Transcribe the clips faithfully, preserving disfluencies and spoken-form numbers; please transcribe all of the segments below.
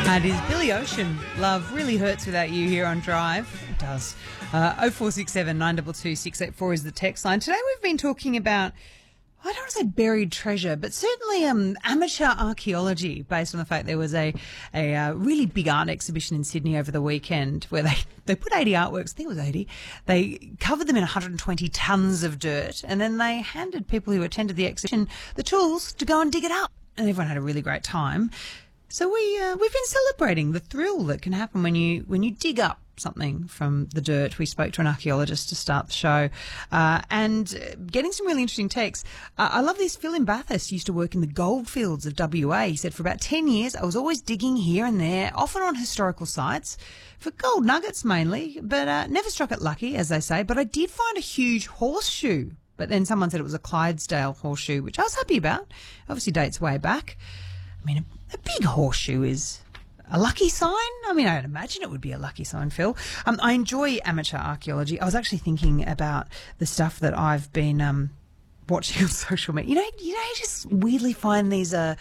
That is Billy Ocean. Love really hurts without you here on Drive. It does. Uh, oh four six seven, nine two two, six eight four is the text line. Today we've been talking about, I don't want to say buried treasure, but certainly um, amateur archaeology, based on the fact there was a, a uh, really big art exhibition in Sydney over the weekend where they, they put eighty artworks, I think it was eighty, they covered them in one hundred twenty tonnes of dirt, and then they handed people who attended the exhibition the tools to go and dig it up. And everyone had a really great time. So we uh, we've been celebrating the thrill that can happen when you when you dig up something from the dirt. We spoke to an archaeologist to start the show, uh, and getting some really interesting texts. Uh, I love this. Phil in Bathurst used to work in the goldfields of W A. He said, for about ten years, I was always digging here and there, often on historical sites, for gold nuggets mainly, but uh, never struck it lucky, as they say. But I did find a huge horseshoe. But then someone said it was a Clydesdale horseshoe, which I was happy about. Obviously dates way back. I mean, a, a big horseshoe is a lucky sign. I mean, I'd imagine it would be a lucky sign, Phil. Um, I enjoy amateur archaeology. I was actually thinking about the stuff that I've been um, watching on social media. You know, you know, you just weirdly find these uh,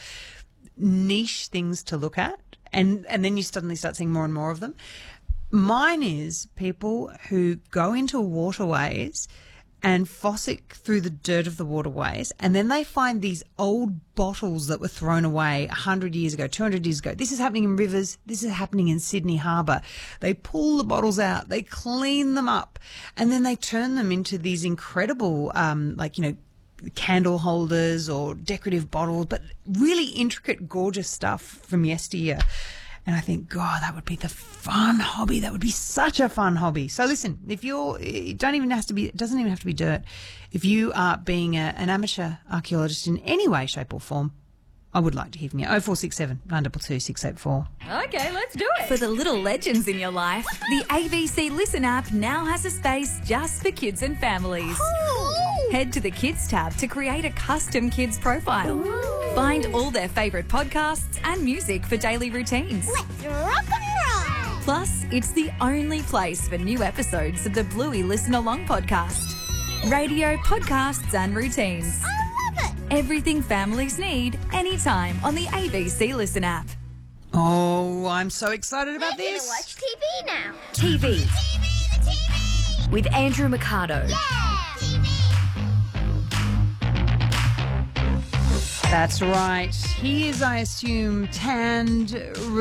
niche things to look at, and, and then you suddenly start seeing more and more of them. Mine is people who go into waterways and fossick through the dirt of the waterways, and then they find these old bottles that were thrown away one hundred years ago, two hundred years ago. This is happening in rivers. This is happening in Sydney Harbour. They pull the bottles out, they clean them up, and then they turn them into these incredible, um, like, you know, candle holders or decorative bottles, but really intricate, gorgeous stuff from yesteryear. And I think, God, that would be the fun hobby. That would be such a fun hobby. So listen, if you're, it don't even have to be, it doesn't even have to be dirt. If you are being a, an amateur archaeologist in any way, shape or form, I would like to hear from you. oh four six seven, nine two two, six eight four. Okay, let's do it. For the little legends in your life, the A B C Listen app now has a space just for kids and families. Ooh. Head to the Kids tab to create a custom kids profile. Ooh. Find all their favourite podcasts and music for daily routines. Let's rock and roll. Plus, it's the only place for new episodes of the Bluey Listen Along podcast. Radio, podcasts and routines. I love it. Everything families need, anytime on the A B C Listen app. Oh, I'm so excited about We're this. gonna watch T V now. T V T V, the T V. with Andrew Mercado. Yeah. T V. That's right. He is, I assume, tanned,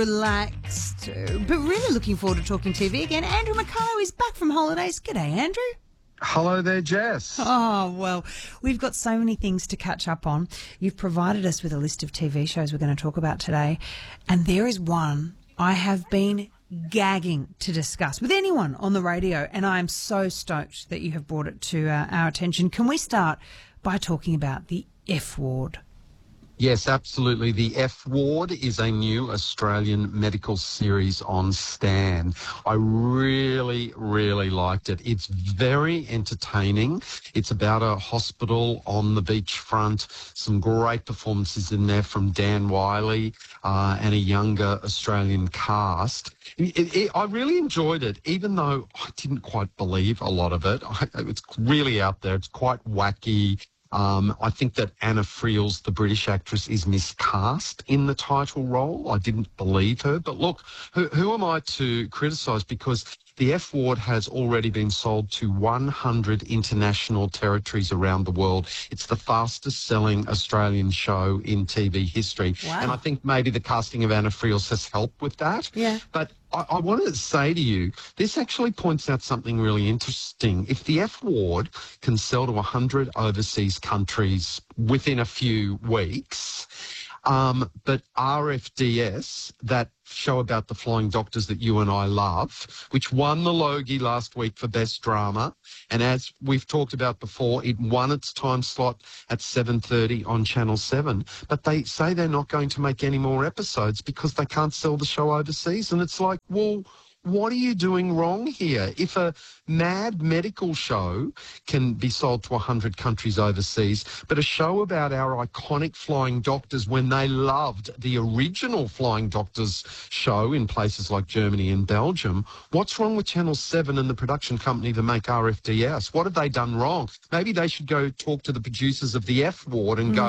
relaxed, uh, but really looking forward to talking T V again. Andrew Mercado is back from holidays. G'day, Andrew. Hello there, Jess. Oh, well, we've got so many things to catch up on. You've provided us with a list of T V shows we're going to talk about today, and there is one I have been gagging to discuss with anyone on the radio, and I am so stoked that you have brought it to uh, our attention. Can we start by talking about the F Ward? Yes, absolutely. The F Ward is a new Australian medical series on Stan. I really, really liked it. It's very entertaining. It's about a hospital on the beachfront. Some great performances in there from Dan Wiley uh, and a younger Australian cast. It, it, I really enjoyed it, even though I didn't quite believe a lot of it. I, it's really out there. It's quite wacky. Um, I think that Anna Friels, the British actress, is miscast in the title role. I didn't believe her. But look, who, who am I to criticise? Because the F Ward has already been sold to one hundred international territories around the world. It's the fastest selling Australian show in T V history. Wow. And I think maybe the casting of Anna Friels has helped with that. Yeah. But I, I wanted to say to you, this actually points out something really interesting. If the F Ward can sell to one hundred overseas countries within a few weeks, um, but R F D S, that show about the flying doctors that you and I love, which won the Logie last week for Best Drama, and as we've talked about before, it won its time slot at seven thirty on Channel seven, but they say they're not going to make any more episodes because they can't sell the show overseas, and it's like, well, what are you doing wrong here? If a mad medical show can be sold to one hundred countries overseas, but a show about our iconic Flying Doctors when they loved the original Flying Doctors show in places like Germany and Belgium, what's wrong with Channel seven and the production company that make R F D S? What have they done wrong? Maybe they should go talk to the producers of the F Ward and mm. go,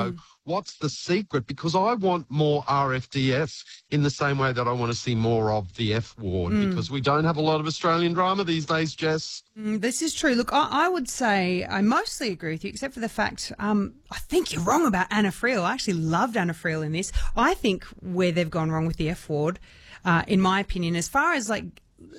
What's the secret? Because I want more R F D S in the same way that I want to see more of the F ward, Mm. because we don't have a lot of Australian drama these days, Jess. Mm, this is true. Look, I, I would say I mostly agree with you, except for the fact um, I think you're wrong about Anna Friel. I actually loved Anna Friel in this. I think where they've gone wrong with the F ward, uh, in my opinion, as far as like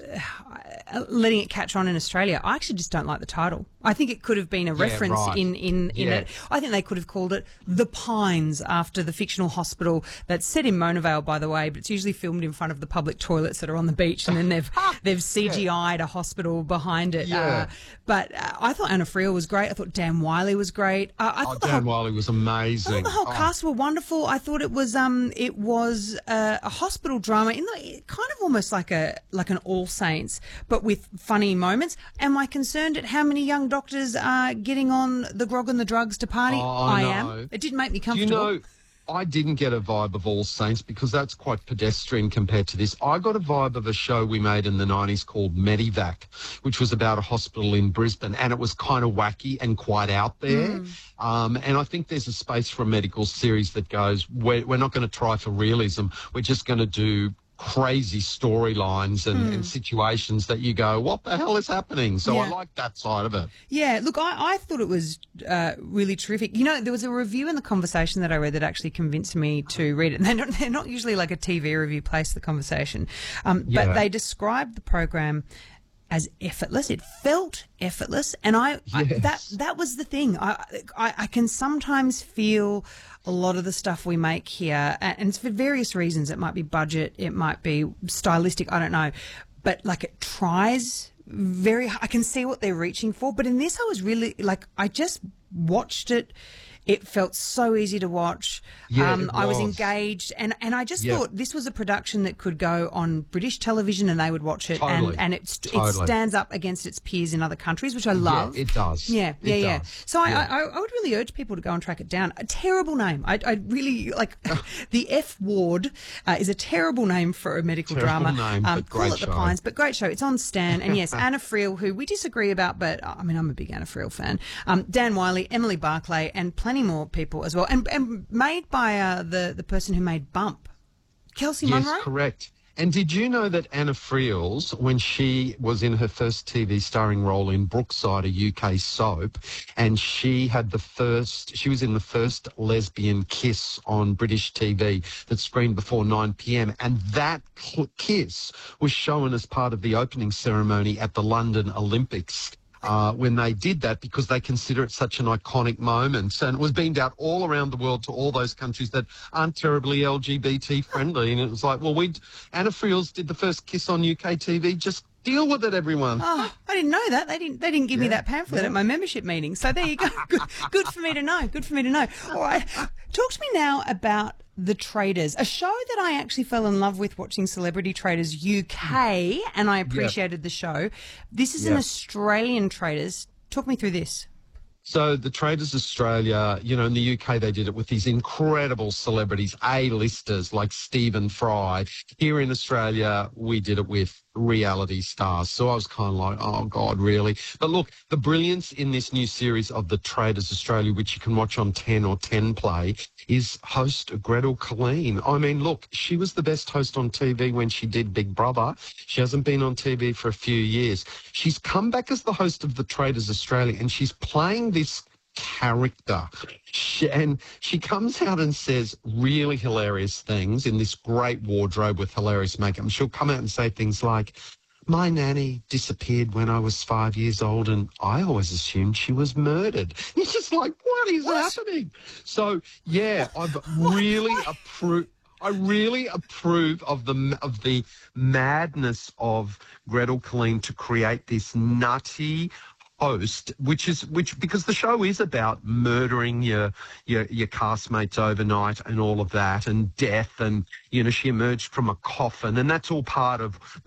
uh, letting it catch on in Australia, I actually just don't like the title. I think it could have been a reference right. in, in, in Yeah. it. I think they could have called it The Pines after the fictional hospital that's set in Mona Vale, by the way, but it's usually filmed in front of the public toilets that are on the beach, and then they've they've C G I'd a hospital behind it. Yeah. Uh, but uh, I thought Anna Friel was great. I thought Dan Wiley was great. Uh, I Oh, thought the Dan whole, Wiley was I amazing. thought the whole Oh. cast were wonderful. I thought it was um it was uh, a hospital drama in the kind of almost like a like an All Saints, but with funny moments. Am I concerned at how many young doctors are getting on the grog and the drugs to party? Oh, I know. am. It did make me Do you comfortable. know, I didn't get a vibe of All Saints because that's quite pedestrian compared to this. I got a vibe of a show we made in the nineties called Medivac, which was about a hospital in Brisbane, and it was kind of wacky and quite out there. Mm. Um, and I think there's a space for a medical series that goes, we're, we're not going to try for realism. We're just going to do crazy storylines and, and situations that you go, what the hell is happening? So I Yeah. like that side of it. Yeah, look, I, I thought it was uh, really terrific. You know, there was a review in the conversation that I read that actually convinced me to read it. And they're not, they're not usually like a T V review place, the conversation. Um, Yeah. But they described the program as effortless. It felt effortless. And I, I Yes. that that was the thing. I, I I can sometimes feel a lot of the stuff we make here, and and it's for various reasons. It might be budget, it might be stylistic, I don't know. But like it tries very I can see what they're reaching for, but in this I was really like I just watched it. It felt so easy to watch. Yeah, um, it I was was. engaged, and, and I just Yeah. thought this was a production that could go on British television and they would watch it, Totally. and, and it, st- it Totally. stands up against its peers in other countries, which I love. Yeah, it does. Yeah, It yeah, yeah. does. So I, Yeah. I, I would really urge people to go and track it down. A terrible name. I, I really like the F Ward uh, is a terrible name for a medical Terrible drama. name, um, but call great it The show. Pines, but great show. It's on Stan, and yes, Anna Friel, who we disagree about, but uh, I mean I'm a big Anna Friel fan. Um, Dan Wiley, Emily Barclay, and plenty more people as well, and, and made by uh, the the person who made Bump, Kelsey Yes, Munro. correct. And did you know that Anna Friels, when she was in her first T V starring role in Brookside, a U K soap, and she had the first, she was in the first lesbian kiss on British T V that screened before nine p.m. And that cl- kiss was shown as part of the opening ceremony at the London Olympics. Uh, when they did that, because they consider it such an iconic moment. And it was beamed out all around the world to all those countries that aren't terribly L G B T friendly. And it was like, well, we Anna Friels did the first kiss on U K T V. Just deal with it, everyone. Oh, I didn't know that. They didn't. They didn't give me Yeah, that pamphlet yeah. at my membership meeting. So there you go. Good, good for me to know. Good for me to know. All right. Talk to me now about The Traders, a show that I actually fell in love with watching Celebrity Traders U K, and I appreciated the show. This is an Yeah. Australian Traders. Talk me through this. So the Traders Australia, you know, in the U K, they did it with these incredible celebrities, A-listers like Stephen Fry. Here in Australia, we did it with reality stars. So I was kind of like, oh, God, really? But look, the brilliance in this new series of the Traders Australia, which you can watch on ten or ten Play, is host Gretel Colleen. I mean, look, she was the best host on T V when she did Big Brother. She hasn't been on T V for a few years. She's come back as the host of the Traders Australia, and she's playing this character. She, and she comes out and says really hilarious things in this great wardrobe with hilarious makeup. And she'll come out and say things like, my nanny disappeared when I was five years old and I always assumed she was murdered. It's just like, what is happening? So, yeah, I've really approved. I really approve of the of the madness of Gretel Colleen to create this nutty host, which is which because the show is about murdering your your your castmates overnight and all of that, and death, and you know she emerged from a coffin, and that's all part of